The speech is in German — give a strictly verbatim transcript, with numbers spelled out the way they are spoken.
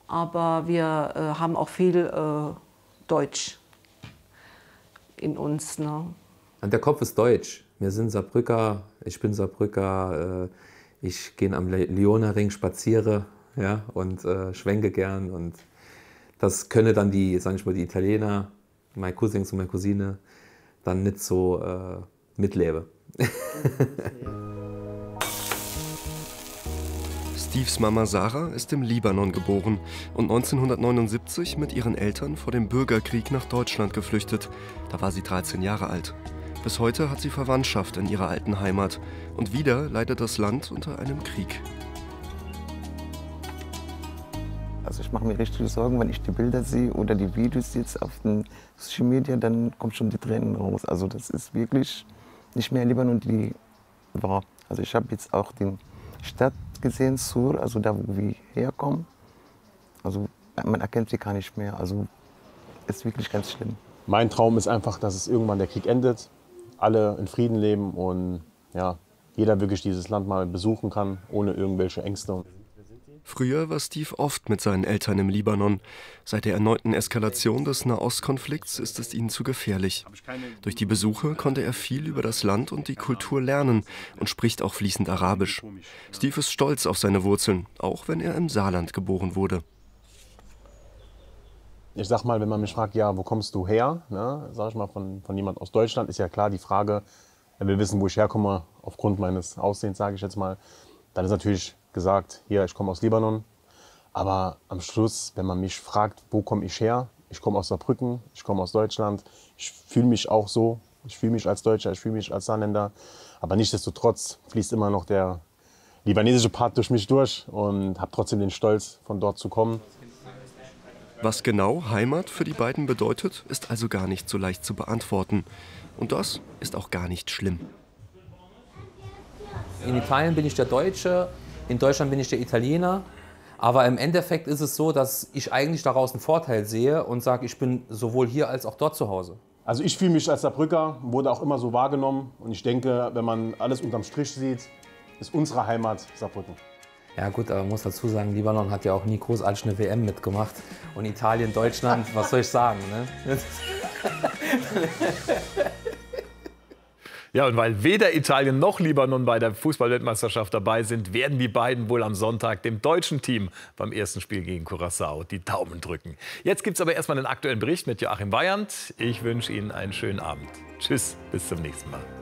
aber wir äh, haben auch viel äh, Deutsch in uns. Ne? Und der Kopf ist deutsch. Wir sind Saarbrücker, ich bin Saarbrücker, äh, ich gehe am Lyoner Ring, spaziere, ja, und äh, schwenke gern. Und das können dann die, sag ich mal, die Italiener, meine Cousins und meine Cousine, dann nicht so äh, mitleben. Steves Mama Sarah ist im Libanon geboren und neunzehnhundertneunundsiebzig mit ihren Eltern vor dem Bürgerkrieg nach Deutschland geflüchtet. Da war sie dreizehn Jahre alt. Bis heute hat sie Verwandtschaft in ihrer alten Heimat und wieder leidet das Land unter einem Krieg. Also ich mache mir richtig Sorgen, wenn ich die Bilder sehe oder die Videos jetzt auf den Social Media, dann kommen schon die Tränen raus. Also das ist wirklich nicht mehr Libanon, die war. Also ich habe jetzt auch die Stadt gesehen, Sur, also da, wo wir herkommen. Also man erkennt sie gar nicht mehr. Also ist wirklich ganz schlimm. Mein Traum ist einfach, dass es irgendwann der Krieg endet, alle in Frieden leben und ja, jeder wirklich dieses Land mal besuchen kann, ohne irgendwelche Ängste. Früher war Steve oft mit seinen Eltern im Libanon. Seit der erneuten Eskalation des Nahostkonflikts ist es ihnen zu gefährlich. Durch die Besuche konnte er viel über das Land und die Kultur lernen und spricht auch fließend Arabisch. Steve ist stolz auf seine Wurzeln, auch wenn er im Saarland geboren wurde. Ich sag mal, wenn man mich fragt, ja, wo kommst du her? Ne, sag ich mal, von, von jemand aus Deutschland, ist ja klar die Frage, er will wissen, wo ich herkomme, aufgrund meines Aussehens, sage ich jetzt mal. Dann ist natürlich gesagt, hier, ich komme aus Libanon. Aber am Schluss, wenn man mich fragt, wo komme ich her? Ich komme aus Saarbrücken, ich komme aus Deutschland. Ich fühle mich auch so. Ich fühle mich als Deutscher, ich fühle mich als Saarländer. Aber nichtsdestotrotz fließt immer noch der libanesische Part durch mich durch und habe trotzdem den Stolz, von dort zu kommen. Was genau Heimat für die beiden bedeutet, ist also gar nicht so leicht zu beantworten. Und das ist auch gar nicht schlimm. In Italien bin ich der Deutsche, in Deutschland bin ich der Italiener. Aber im Endeffekt ist es so, dass ich eigentlich daraus einen Vorteil sehe und sage, ich bin sowohl hier als auch dort zu Hause. Also ich fühle mich als Saarbrücker, wurde auch immer so wahrgenommen. Und ich denke, wenn man alles unterm Strich sieht, ist unsere Heimat Saarbrücken. Ja gut, aber man muss dazu sagen, Libanon hat ja auch nie großartig eine W M mitgemacht. Und Italien, Deutschland, was soll ich sagen, ne? Ja, und weil weder Italien noch Libanon bei der Fußball-Weltmeisterschaft dabei sind, werden die beiden wohl am Sonntag dem deutschen Team beim ersten Spiel gegen Curaçao die Daumen drücken. Jetzt gibt es aber erstmal einen aktuellen Bericht mit Joachim Weyand. Ich wünsche Ihnen einen schönen Abend. Tschüss, bis zum nächsten Mal.